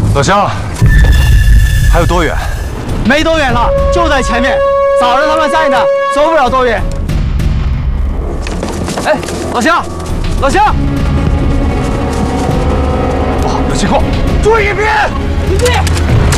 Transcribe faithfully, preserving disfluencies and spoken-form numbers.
老乡，还有多远？ 没多远了，就在前面。早上他们在呢，走不了多远。哎，老乡，老乡， 哇，有情况，注意一边！ 一边。